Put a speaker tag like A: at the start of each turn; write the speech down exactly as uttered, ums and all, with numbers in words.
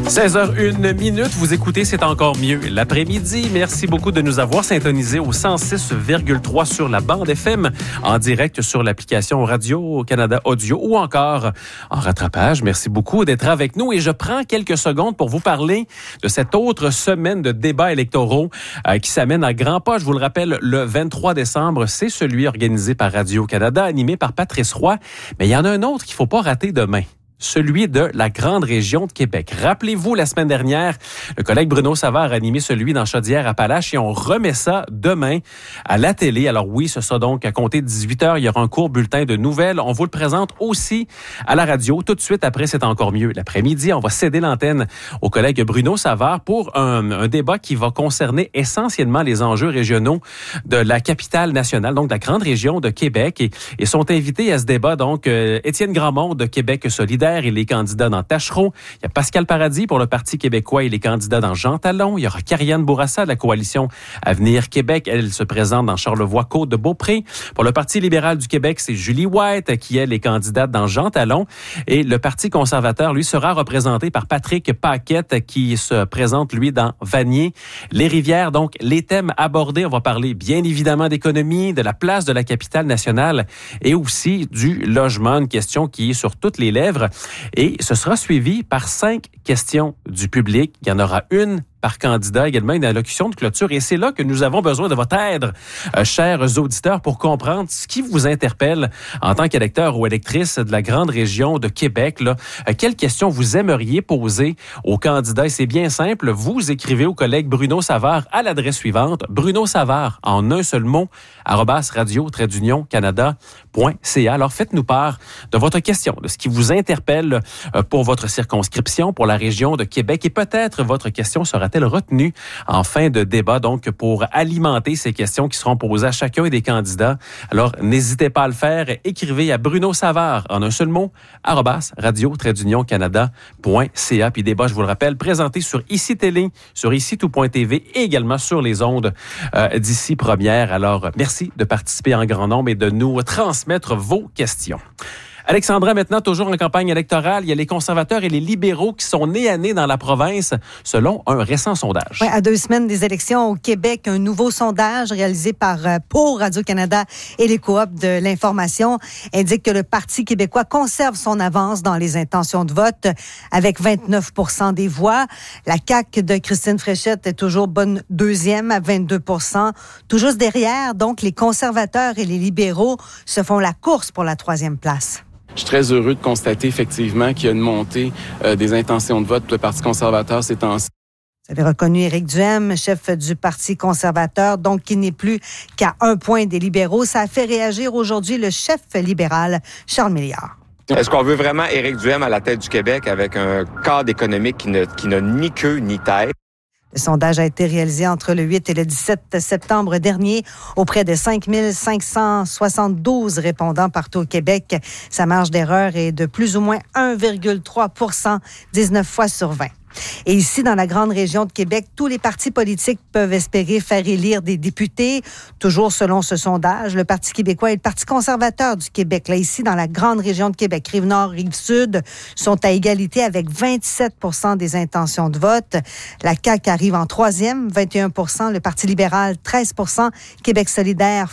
A: seize heures une minute, vous écoutez C'est encore mieux l'après-midi. Merci beaucoup de nous avoir syntonisés au cent six virgule trois sur la bande F M, en direct sur l'application Radio-Canada Audio ou encore en rattrapage. Merci beaucoup d'être avec nous et je prends quelques secondes pour vous parler de cette autre semaine de débats électoraux euh, qui s'amène à grands pas. Je vous le rappelle, le vingt-trois décembre, c'est celui organisé par Radio-Canada, animé par Patrice Roy. Mais il y en a un autre qu'il ne faut pas rater demain. Celui de la grande région de Québec. Rappelez-vous, la semaine dernière, le collègue Bruno Savard a animé celui dans Chaudière-Appalaches et on remet ça demain à la télé. Alors oui, ce sera donc à compter de dix-huit heures. Il y aura un court bulletin de nouvelles. On vous le présente aussi à la radio. Tout de suite après, c'est encore mieux. L'après-midi, on va céder l'antenne au collègue Bruno Savard pour un, un débat qui va concerner essentiellement les enjeux régionaux de la capitale nationale, donc de la grande région de Québec. Et, et sont invités à ce débat, donc, euh, Étienne Grandmont de Québec solidaire et les candidats dans Tachereau. Il y a Pascal Paradis pour le Parti québécois et les candidats dans Jean Talon. Il y aura Karianne Bourassa de la coalition Avenir Québec. Elle se présente dans Charlevoix-Côte-de-Beaupré. Pour le Parti libéral du Québec, c'est Julie White qui est les candidate dans Jean Talon. Et le Parti conservateur, lui, sera représenté par Patrick Paquette qui se présente, lui, dans Vanier. Les rivières, donc, les thèmes abordés, on va parler bien évidemment d'économie, de la place de la capitale nationale et aussi du logement, une question qui est sur toutes les lèvres. Et ce sera suivi par cinq questions du public. Il y en aura une par candidat, également une allocution de clôture. Et c'est là que nous avons besoin de votre aide, euh, chers auditeurs, pour comprendre ce qui vous interpelle en tant qu'électeur ou électrice de la grande région de Québec. Là. Euh, quelles questions vous aimeriez poser aux candidats? Et c'est bien simple, vous écrivez au collègue Bruno Savard à l'adresse suivante, Bruno Savard, en un seul mot, arobase radio trait d'union canada point c a. Alors faites-nous part de votre question, de ce qui vous interpelle euh, pour votre circonscription, pour la région de Québec. Et peut-être votre question sera-t-elle retenue en fin de débat, donc pour alimenter ces questions qui seront posées à chacun des candidats. Alors, n'hésitez pas à le faire. Écrivez à Bruno Savard, en un seul mot, arobase radio trait d'union canada point c a. Puis débat, je vous le rappelle, présenté sur Ici Télé, sur ici tout point t v et également sur les ondes euh, d'Ici Première. Alors, merci de participer en grand nombre et de nous transmettre vos questions. Alexandra, maintenant, toujours en campagne électorale, il y a les conservateurs et les libéraux qui sont nez à nez dans la province, selon un récent sondage.
B: Oui, à deux semaines des élections au Québec, un nouveau sondage réalisé par pour Radio-Canada et les coops de l'information indique que le Parti québécois conserve son avance dans les intentions de vote avec vingt-neuf pour cent des voix. La C A Q de Christine Fréchette est toujours bonne deuxième à vingt-deux pour cent. Tout juste derrière, donc, les conservateurs et les libéraux se font la course pour la troisième place.
C: Je suis très heureux de constater effectivement qu'il y a une montée euh, des intentions de vote pour le Parti conservateur ces temps-ci.
B: Vous avez reconnu Éric Duhaime, chef du Parti conservateur, donc qui n'est plus qu'à un point des libéraux. Ça a fait réagir aujourd'hui le chef libéral, Charles Milliard.
D: Est-ce qu'on veut vraiment Éric Duhaime à la tête du Québec avec un cadre économique qui, ne, qui n'a ni queue ni tête?
B: Le sondage a été réalisé entre le huit et le dix-sept septembre dernier auprès de cinq mille cinq cent soixante-douze répondants partout au Québec. Sa marge d'erreur est de plus ou moins un virgule trois pour cent, dix-neuf fois sur vingt. Et ici, dans la grande région de Québec, tous les partis politiques peuvent espérer faire élire des députés. Toujours selon ce sondage, le Parti québécois et le Parti conservateur du Québec, là ici, dans la grande région de Québec, Rive-Nord, Rive-Sud, sont à égalité avec vingt-sept pour cent des intentions de vote. La C A Q arrive en troisième, vingt et un pour cent. Le Parti libéral, treize pour cent. Québec solidaire,